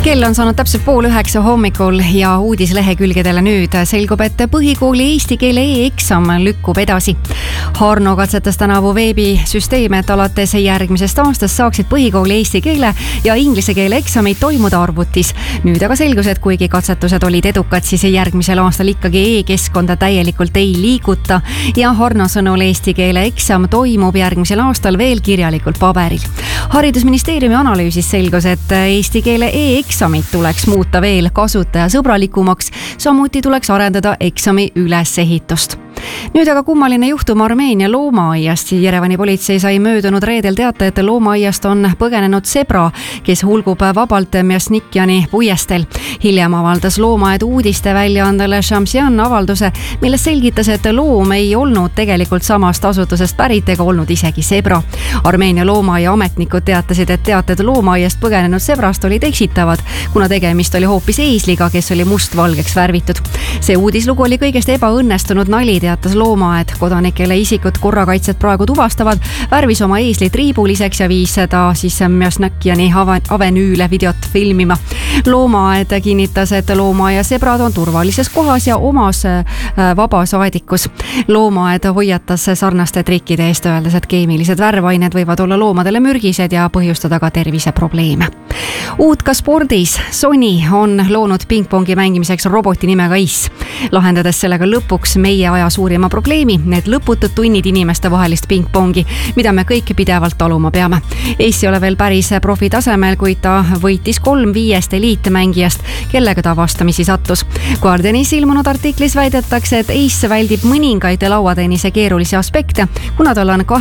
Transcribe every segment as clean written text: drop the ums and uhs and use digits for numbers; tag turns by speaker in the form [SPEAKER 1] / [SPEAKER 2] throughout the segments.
[SPEAKER 1] Kell on saanud täpselt 8:30 hommikul ja uudislehekülgedele nüüd selgub, et põhikooli eesti keele e-eksam lükkub edasi. Harno katsetas tänavu veebisüsteeme, et alates järgmisest aastast saaksid põhikooli eesti keele ja inglise keele eksamid toimuda arvutis. Nüüd aga selgus, et kuigi katsetused olid edukad, siis järgmisel aastal ikkagi e-keskkonda täielikult ei liiguta ja Harno sõnul eesti keele eksam toimub järgmisel aastal veel kirjalikult paberil. Haridusministeeriumi analüüsis selgus, et eesti keele e-eksamid tuleks muuta veel kasutajasõbralikumaks, samuti tuleks arendada eksami ülesehitust. Nüüd aga kummaline juhtum Armeenia loomaaiast. Jerevani politsei sai möödunud reedel teate, et loomaaiast on põgenenud zebra, kes hulgub vabalt Mjasnikjani puiestel. Hiljem avaldas loomaaed uudiste väljaandele Shamsian avalduse, milles selgitas, et loom ei olnud tegelikult samast asutusest pärit ega olnud isegi zebra. Armeenia loomaaia ametnikud teatasid, et teated loomaaiast põgenenud zebrast olid eksitavad, kuna tegemist oli hoopis eesliga, kes oli mustvalgeks värvitud. See uudislugu oli kõigest ebaõnnestunud nali, teatas loomaaed. Kodanikele isikut korrakaitset praegu tuvastavad, värvis oma eeslit riibuliseks ja viis seda siis Mjasnikjani avenüüle videot filmima. Loomaaed kinnitas, et loomaaia zebrad on turvalises kohas ja omas vabasaadikus. Loomaaed hoiatas sarnaste trikkide eest, öeldes, et keemilised värvained võivad olla loomadele mürgised ja põhjustada ka terviseprobleeme. Uut ka spordis. Sony on loonud pingpongi mängimiseks roboti nimega Ace, lahendades sellega lõpuks meie aja suurima probleemi, need lõputud tunnid inimeste vahelist pingpongi, mida me kõik pidevalt taluma peame. Ace ei ole veel päris profitasemel, kuid ta võitis 3-5 eliitmängijast, kellega ta vastamisi sattus. Guardianis ilmunud artiklis väidetakse, et Ace väldib mõningaid lauatennise keerulisi aspekte, kuna tal on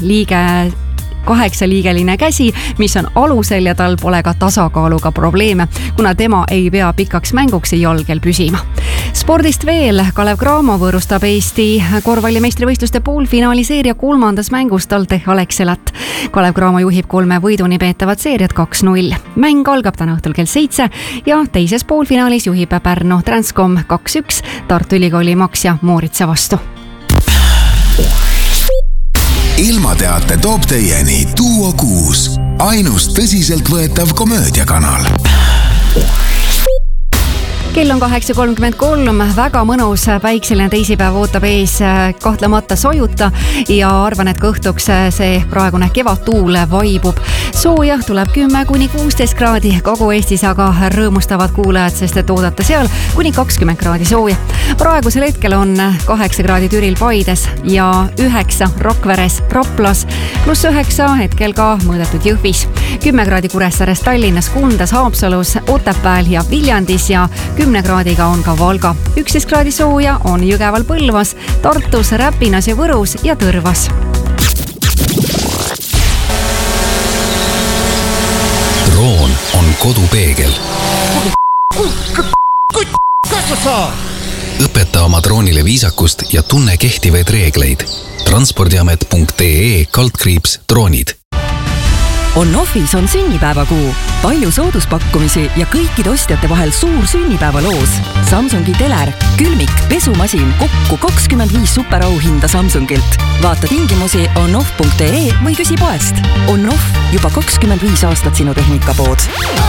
[SPEAKER 1] 8-liigeline käsi, mis on alusel ja tal pole ka tasakaaluga probleeme, kuna tema ei pea pikaks mänguks jalgel püsima. Spordist veel. Kalev Cramo võõrustab Eesti korvpallimeistrivõistluste poolfinaaliseeria 3. mängus TalTech Alexelat. Kalev Cramo juhib 3 võiduni peetavat seeriat 2-0. Mäng algab täna õhtul kell 7 ja teises poolfinaalis juhib Pärnu Transcom 2-1 Tartu Ülikooli Maxia Mooritsa vastu.
[SPEAKER 2] Ilmateate toob teieni Duo 6, ainus tõsiseltvõetav komöödiakanal.
[SPEAKER 1] Kell on 8:33, väga mõnus päikseline teisipäev ootab ees kahtlemata sojuta ja arvan, et ka õhtuks see praegune kevadtuul vaibub. Sooja tuleb 10-16 kraadi, Kagu-Eestis aga rõõmustavad kuulajad, sest et oodata seal kuni 20 kraadi sooja. Praegusel hetkel on 8 kraadi Türil Paides ja 9 Rakveres, Raplas, +9 hetkel ka mõõdetud Jõhvis. 10 kraadi Kuressaares, Tallinnas, Kundas, Haapsalus, Otepääl ja Viljandis ja 10 kraadiga on ka Valga. 11 kraadi sooja on Jõgeval, Põlvas, Tartus, Räpinas ja Võrus ja Tõrvas.
[SPEAKER 2] Droon on kodupeegel. Õpeta oma droonile viisakust ja tunne kehtivaid reegleid. Transpordiamet.ee/droonid.
[SPEAKER 3] On-Offis on sünnipäevakuu. Palju sooduspakkumisi ja kõikide ostjate vahel suur sünnipäevaloos. Samsungi teler, külmik, pesumasin, kokku 25 superauhinda Samsungilt. Vaata tingimusi onoff.ee või küsi poest. On-Off, juba 25 aastat sinu tehnikapood.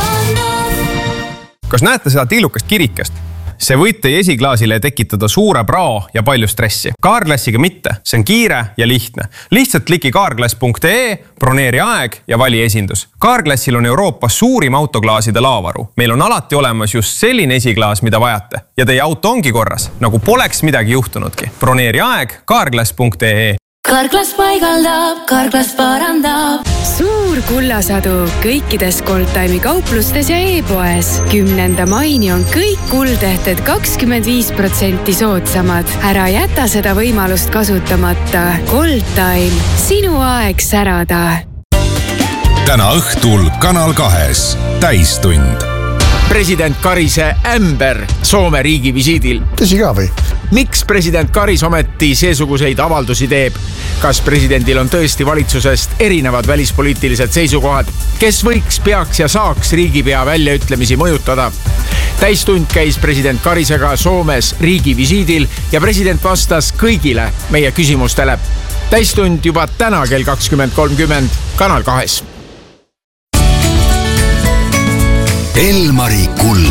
[SPEAKER 4] Kas näete seda tillukast kirikest? See võib teie esiklaasile tekitada suure prao ja palju stressi. Carglassiga mitte, see on kiire ja lihtne. Lihtsalt kliki carglass.ee, broneeri aeg ja vali esindus. Carglassil on Euroopas suurim autoklaaside laavaru. Meil on alati olemas just selline esiklaas, mida vajate. Ja teie auto ongi korras, nagu poleks midagi juhtunudki. Broneeri aeg carglass.ee.
[SPEAKER 5] Carglass paigaldab, Carglass parandab.
[SPEAKER 6] Suur kullasadu kõikides Goldtime'i kauplustes ja e-poes. 10. maini on kõik kuldehted 25% soodsamad. Ära jäta seda võimalust kasutamata. Goldtime, sinu aeg särada.
[SPEAKER 2] Täna õhtul Kanal 2 täistund.
[SPEAKER 7] President Karise ämber Soome riigi visiidil.
[SPEAKER 8] Tõsi ka või?
[SPEAKER 7] Miks president Karis ometi seesuguseid avaldusi teeb? Kas presidendil on tõesti valitsusest erinevad välispoliitilised seisukohad? Kes võiks, peaks ja saaks riigipea väljaütlemisi mõjutada? Täistund käis president Karisega Soomes riigi visiidil ja president vastas kõigile meie küsimustele. Täistund juba täna kell 20.30 Kanal 2.
[SPEAKER 2] Elmari kuld.